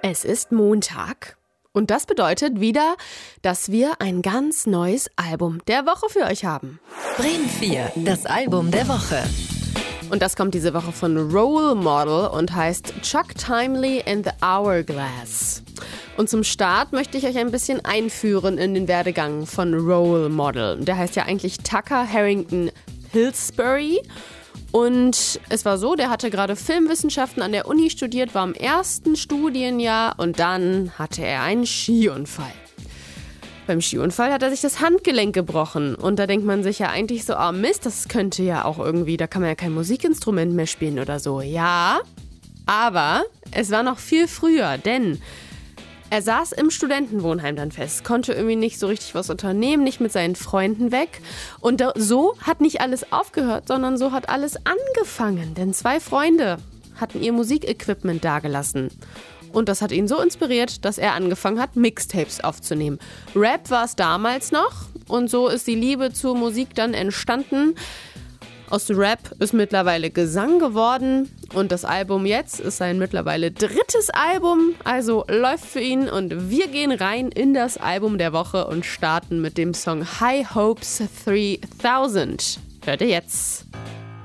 Es ist Montag und das bedeutet wieder, dass wir ein ganz neues Album der Woche für euch haben. Bremen 4, das Album der Woche. Und das kommt diese Woche von Role Model und heißt Chuck Timely and the Hourglass. Und zum Start möchte ich euch ein bisschen einführen in den Werdegang von Role Model. Der heißt ja eigentlich Tucker Harrington Pillsbury. Und es war so, der hatte gerade Filmwissenschaften an der Uni studiert, war im ersten Studienjahr und dann hatte er einen Skiunfall. Beim Skiunfall hat er sich das Handgelenk gebrochen und da denkt man sich ja eigentlich so, oh Mist, das könnte ja auch irgendwie, da kann man ja kein Musikinstrument mehr spielen oder so. Ja, aber es war noch viel früher, denn er saß im Studentenwohnheim dann fest, konnte irgendwie nicht so richtig was unternehmen, nicht mit seinen Freunden weg. Und so hat nicht alles aufgehört, sondern so hat alles angefangen. Denn 2 Freunde hatten ihr Musikequipment dagelassen. Und das hat ihn so inspiriert, dass er angefangen hat, Mixtapes aufzunehmen. Rap war es damals noch und so ist die Liebe zur Musik dann entstanden. Aus Rap ist mittlerweile Gesang geworden und das Album jetzt ist sein mittlerweile 3. Album, also läuft für ihn und wir gehen rein in das Album der Woche und starten mit dem Song High Hopes 3000. Hört ihr jetzt?